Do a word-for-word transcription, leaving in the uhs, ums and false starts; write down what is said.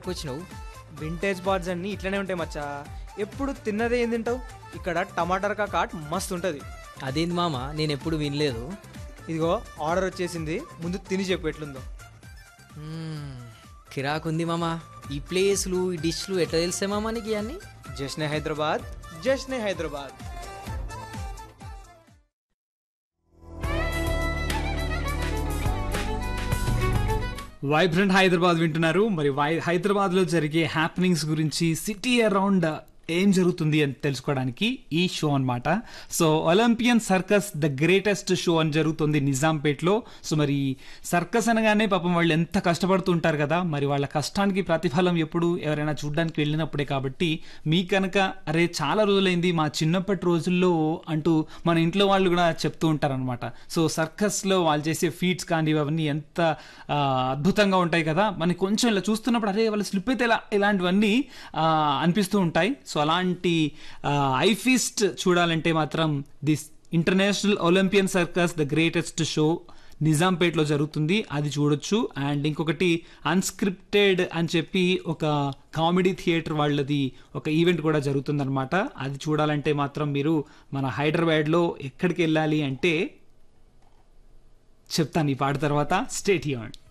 తీసుకొచ్చినావు? Vintage birds అన్నీ ఇట్లనే ఉంటాయి మచ్చా. ఎప్పుడు తిన్నదే ఏం తింటావు? ఇక్కడ టమాటర్ కాట్ మస్తు ఉంటుంది. అదేంది మామ, నేను ఎప్పుడు వినలేదు. ఇదిగో ఆర్డర్ వచ్చేసింది, ముందు తిని చెప్పు ఎట్లుందో. మ్మ్, కిరాకుంది మామ. ఈ ప్లేస్లు ఈ డిష్లు ఎట్లా తెలిసే మామ నీకు ఇవన్నీ? జశ్నే హైదరాబాద్, జశ్నే హైదరాబాద్. వైబ్రెంట్ హైదరాబాద్ వింటున్నారు. మరి వై హైదరాబాద్లో జరిగే హ్యాపెనింగ్స్ గురించి, సిటీ అరౌండ్ ఏం జరుగుతుంది అని తెలుసుకోవడానికి ఈ షో అనమాట. So Olympian circus the greatest show అని జరుగుతుంది నిజాంపేట్లో. సో మరి సర్కస్ అనగానే పాపం వాళ్ళు ఎంత కష్టపడుతుంటారు కదా, మరి వాళ్ళ కష్టానికి ప్రతిఫలం ఎప్పుడు ఎవరైనా చూడడానికి వెళ్ళినప్పుడే. కాబట్టి మీ కనుక అరే చాలా రోజులైంది మా చిన్నప్పటి రోజుల్లో అంటూ మన ఇంట్లో వాళ్ళు కూడా చెప్తూ ఉంటారనమాట. సో సర్కస్లో వాళ్ళు చేసే ఫీట్స్ కానీ అవన్నీ ఎంత అద్భుతంగా ఉంటాయి కదా, మనకి కొంచెం ఇలా చూస్తున్నప్పుడు అరే వాళ్ళు స్లిప్ అయితే ఇలా ఇలాంటివన్నీ అనిపిస్తూ ఉంటాయి. సో అలాంటి ఐఫీస్ట్ చూడాలంటే మాత్రం this international Olympian circus the greatest show నిజాంపేట్లో జరుగుతుంది, అది చూడొచ్చు. అండ్ ఇంకొకటి అన్స్క్రిప్టెడ్ అని చెప్పి ఒక కామెడీ థియేటర్ వాళ్ళది ఒక ఈవెంట్ కూడా జరుగుతుందన్నమాట. అది చూడాలంటే మాత్రం మీరు మన హైదరాబాద్లో ఎక్కడికి వెళ్ళాలి అంటే చెప్తాను ఈ పాట తర్వాత. Stay tuned.